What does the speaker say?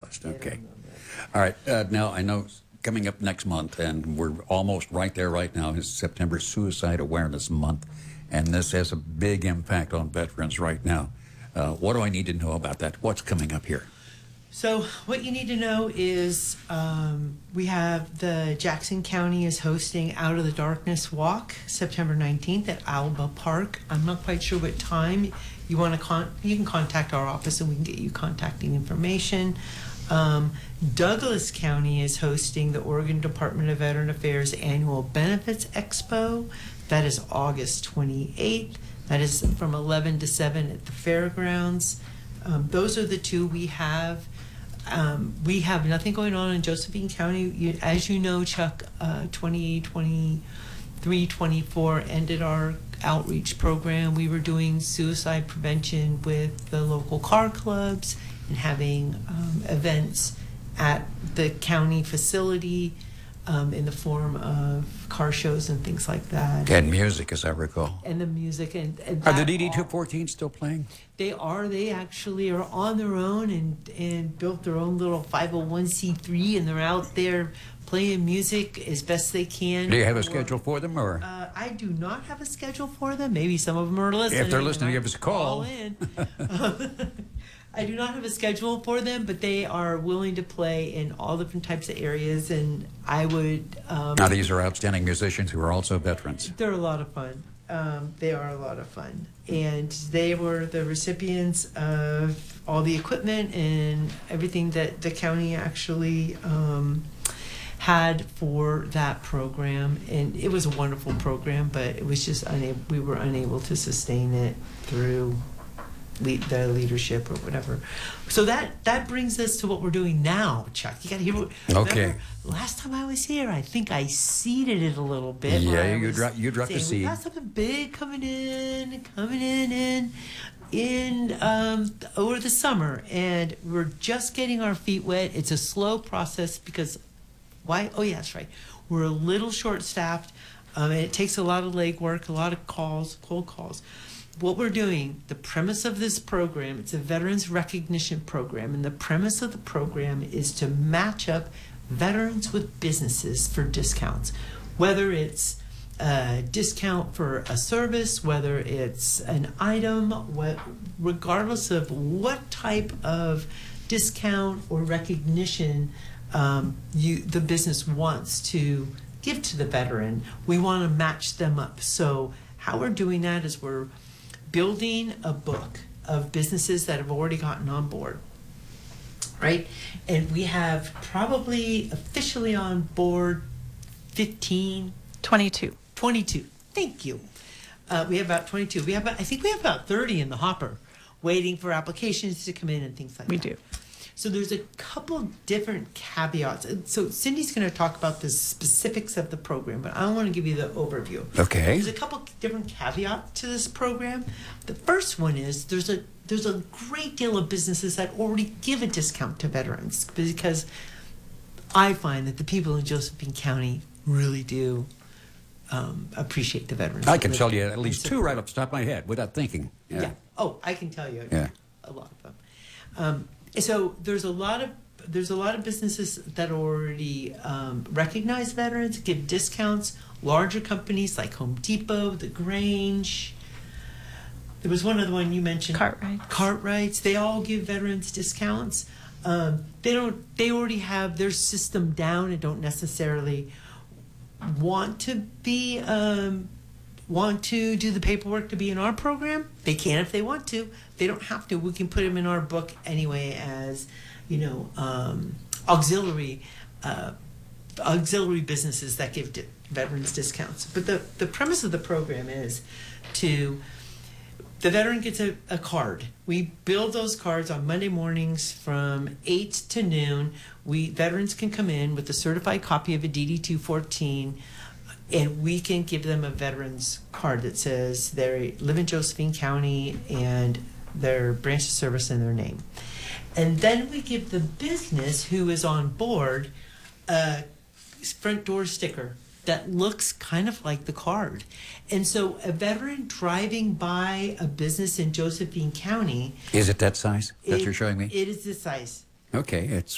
list. They Okay. don't know that. All right. Now, I know coming up next month, and we're almost right there right now, is September Suicide Awareness Month. And this has a big impact on veterans right now. What do I need to know about that? What's coming up here? So what you need to know is we have the Jackson County is hosting Out of the Darkness Walk September 19th at Alba Park. I'm not quite sure what time you want to you can contact our office and we can get you contacting information. Douglas County is hosting the Oregon Department of Veteran Affairs Annual Benefits Expo. That is August 28th. That is from 11 to 7 at the fairgrounds. Those are the two we have. We have nothing going on in Josephine County. As you know, Chuck, 2023-24 ended our outreach program. We were doing suicide prevention with the local car clubs and having events at the county facility in the form of car shows and things like that. And music, as I recall. And the music. And Are the DD-214 still playing? They are. They actually are on their own and built their own little 501c3, and they're out there playing music as best they can. Do you have a schedule for them, or? I do not have a schedule for them. Maybe some of them are listening. If they're listening, give us a call. In. I do not have a schedule for them, but they are willing to play in all different types of areas, and I would... now, these are outstanding musicians who are also veterans. They're a lot of fun. They are a lot of fun. And they were the recipients of all the equipment and everything that the county actually had for that program. And it was a wonderful program, but it was just we were unable to sustain it through the leadership or whatever. So that brings us to what we're doing now, Chuck. You got to hear what... Okay. Remember, last time I was here, I think I seeded it a little bit. Yeah, you dropped the seed. We got something big coming in over the summer, and we're just getting our feet wet. It's a slow process because why? Oh yeah, that's right. We're a little short-staffed, and it takes a lot of legwork, a lot of calls, cold calls. What we're doing, the premise of this program, it's a veterans recognition program, and the premise of the program is to match up veterans with businesses for discounts, whether it's a discount for a service, whether it's an item, regardless of what type of discount or recognition the business wants to give to the veteran, we want to match them up. So how we're doing that is we're building a book of businesses that have already gotten on board, right? And we have probably officially on board 22. Thank you. We have about 22. I think we have about 30 in the hopper waiting for applications to come in and things like that. We do. So there's a couple different caveats. So Cindy's going to talk about the specifics of the program, but I want to give you the overview. Okay. There's a couple different caveats to this program. The first one is there's a great deal of businesses that already give a discount to veterans, because I find that the people in Josephine County really do appreciate the veterans. I can tell you at least two right off the top of my head without thinking. Yeah. Oh, I can tell you. Yeah. A lot of them. So there's a lot of businesses that already recognize veterans, give discounts. Larger companies like Home Depot, The Grange. There was one other one you mentioned. Cartwrights. They all give veterans discounts. They already have their system down and don't necessarily want to do the paperwork to be in our program. They can if they want to. They don't have to. We can put them in our book anyway as, auxiliary businesses that give veterans discounts. But the premise of the program is the veteran gets a card. We build those cards on Monday mornings from 8 to noon. Veterans can come in with a certified copy of a DD-214, and we can give them a veteran's card that says they live in Josephine County and their branch of service and their name. And then we give the business who is on board a front door sticker that looks kind of like the card. And so a veteran driving by a business in Josephine County... Is it that size that you're showing me? It is this size. Okay, it's